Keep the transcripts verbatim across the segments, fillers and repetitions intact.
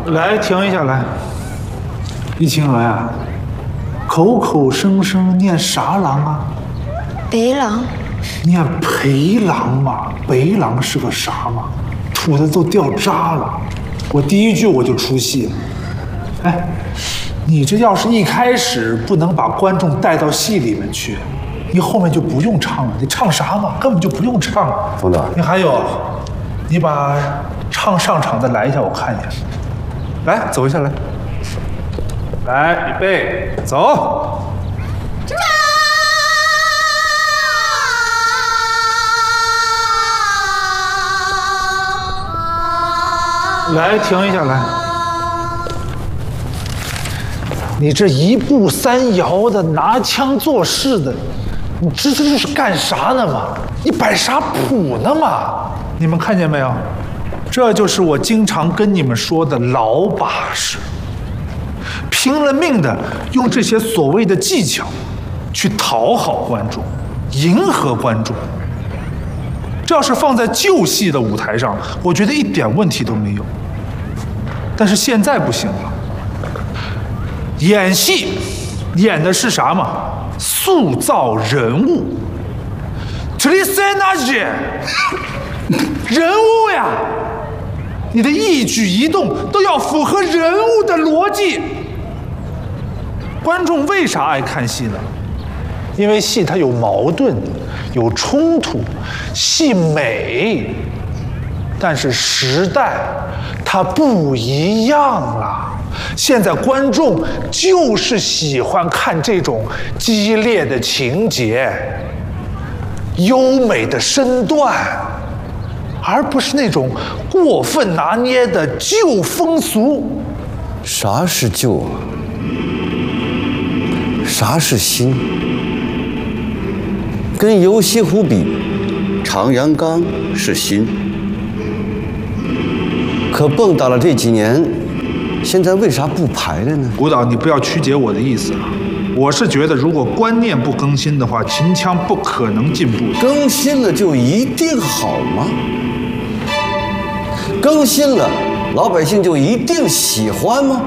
来，停一下，来。李清娥呀，口口声声念啥郎啊？ 北郎。 念陪郎嘛，北郎是个啥嘛？吐的都掉渣了。我第一句我就出戏了。哎，你这要是一开始不能把观众带到戏里面去，你后面就不用唱了。你唱啥嘛？根本就不用唱。 冯导， 你还有，你把唱上场的来一下，我看一眼。来，走一下来。来，预备，走。来，停一下，来。你这一步三摇的，拿腔作势的，你这这是干啥呢嘛？你摆啥谱呢嘛？你们看见没有？这就是我经常跟你们说的老把式，拼了命的用这些所谓的技巧去讨好观众，迎合观众。这要是放在旧戏的舞台上，我觉得一点问题都没有。但是现在不行了，演戏演的是啥嘛？塑造人物，这里塞哪些人物呀？你的一举一动都要符合人物的逻辑。观众为啥爱看戏呢？因为戏它有矛盾，有冲突，戏美。但是时代它不一样了，现在观众就是喜欢看这种激烈的情节、优美的身段，而不是那种过分拿捏的旧风俗。 啥是旧啊？啥是新？跟游西湖比，长阳冈是新。可蹦跶了这几年，现在为啥不排了呢？ 古导，你不要曲解我的意思啊！我是觉得，如果观念不更新的话，秦腔不可能进步。 更新了就一定好吗？更新了，老百姓就一定喜欢吗？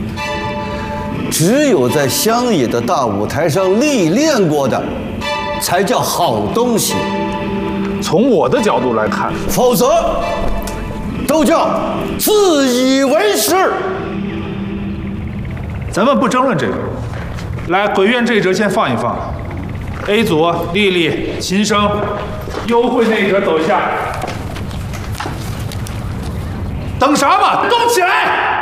只有在乡野的大舞台上历练过的，才叫好东西。 从我的角度来看， 否则都叫自以为是。 咱们不争论这个。来，鬼院这一折先放一放。A 组，丽丽、秦升，优惠那一折走一下。等啥嘛？动起来！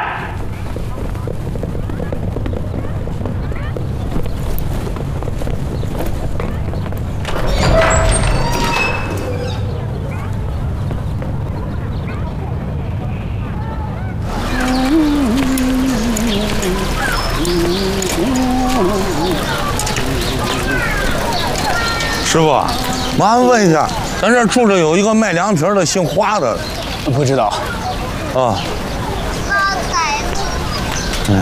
师傅，麻烦问一下，咱这住着有一个卖凉皮的，姓花的， 不知道。 啊。嗯。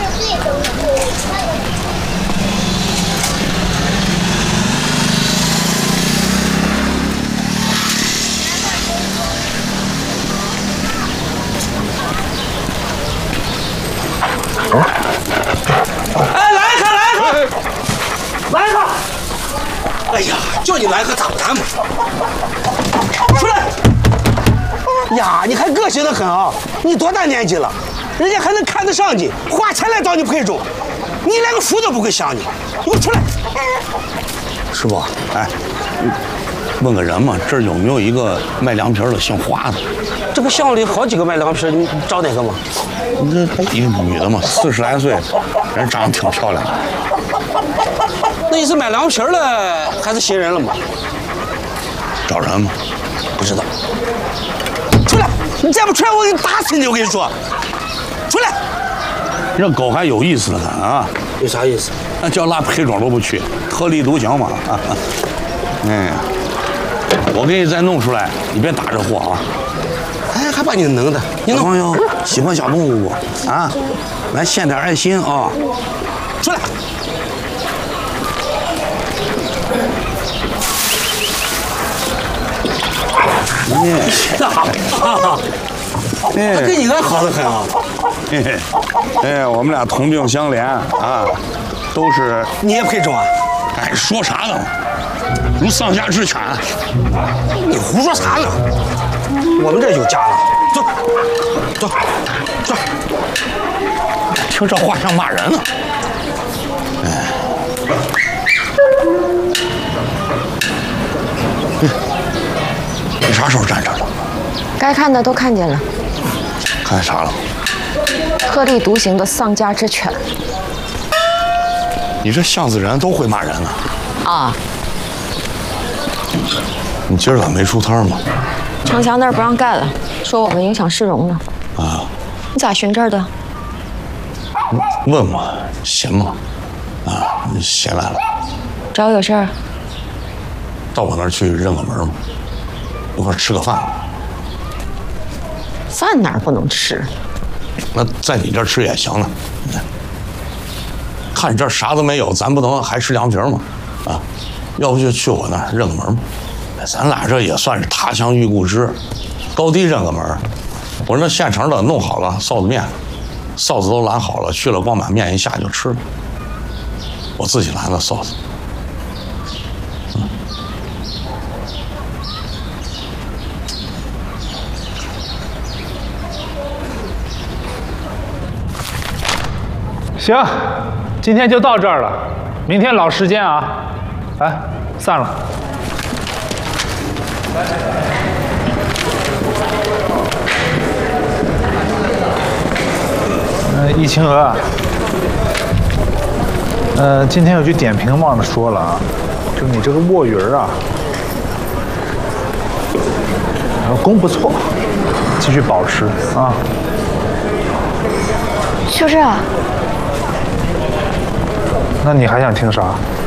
哎，来一个，来一个，来一个！哎呀，叫你来个咋难嘛？出来！呀，你还个性的很啊！你多大年纪了？人家还能看得上你，花钱来找你陪住，你连个书都不会想你，你给我出来！ 师傅，哎，问个人嘛，这儿有没有一个卖凉皮的姓花的？ 这个巷里好几个卖凉皮，你找哪个嘛？ 你这一个女的嘛，四十来岁，人长得挺漂亮的。 那你是买凉皮了还是新人了吗？ 找人吗？ 不知道。出来！你再不出来，我给你打死你！我跟你说，出来！ 这狗还有意思呢啊！ 有啥意思？ 那叫拉陪种都不去，特立独行嘛。哎，我给你再弄出来，你别打这货啊！ 哎，还把你弄的，你弄朋友喜欢小动物不？啊，来献点爱心啊！ 出来！ 你哈哈！ 他跟你俺好得很啊。 嘿嘿，哎，我们俩同病相怜啊，都是。 你也配种啊？ 哎，说啥呢？如丧家之犬。 你胡说啥呢？我们这有家了，走，走，走。 听这话像骂人呢。哎。你啥时候站这了？ 该看的都看见了。 看啥了？ 特立独行的丧家之犬。 你这巷子人都会骂人呢。 啊。 你今儿咋没出摊吗？ 城墙那儿不让盖了，说我们影响市容呢。 啊。 你咋寻这儿的？ 问我闲吗？啊，闲来了。 找我有事儿？ 到我那儿去认个门吗？一块儿吃个饭。 饭哪儿不能吃？ 那在你这儿吃也行呢。看你这儿啥都没有，咱不能还吃凉皮吗？啊，要不就去我那儿认个门吧。咱俩这也算是他乡遇故知，高低认个门。我那现成的弄好了臊子面，臊子都拦好了，去了光把面一下就吃了。我自己拦的臊子。嗯。 行，今天就到这儿了，明天老时间啊，来，散了。呃，易清娥，呃，今天有句点评忘了说了啊，就你这个卧鱼啊，呃，功不错，继续保持啊。 就这啊？ 那你还想听啥？